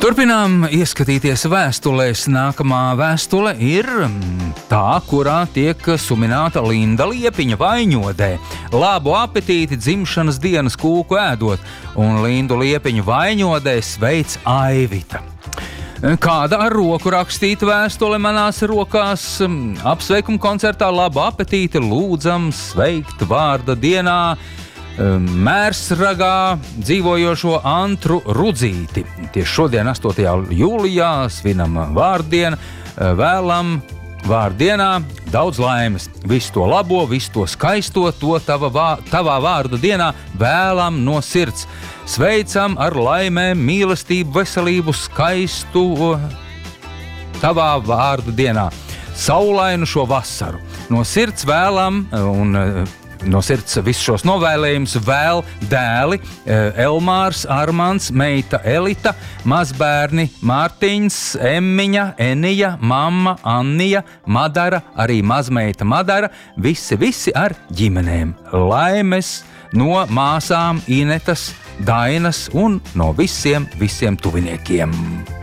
Turpinām ieskatīties vēstulēs. Nākamā vēstule ir tā, kurā tiek sumināta Linda Liepiņa Vaiņodē. Labu apetīti dzimšanas dienas kūku ēdot, un Lindu Liepiņu Vaiņodē sveic Aivita. Kāda ar roku rakstīta vēstule manās rokās? Apsveikuma koncertā labu apetīti lūdzam sveikt vārda dienā Mērsragā dzīvojošo Antru Rudzīti. Tieši šodien, 8. jūlijā, svinam vārdienu, vēlam vārdienā daudz laimes. Visu to labo, visu to skaisto, to tavā vārda dienā vēlam no sirds. Sveicam ar laimēm, mīlestību, veselību, skaistu tavā vārda dienā. Saulainu šo vasaru. No sirds vēlam un no sirds visus šos novēlējumus vēl dēli Elmārs, Armands, meita Elita, mazbērni Mārtiņš, Emmiņa, Enija, mamma Annija, Madara, arī mazmeita Madara, visi ar ģimenēm. Laimes no māsām Inetas, Dainas un no visiem tuviniekiem.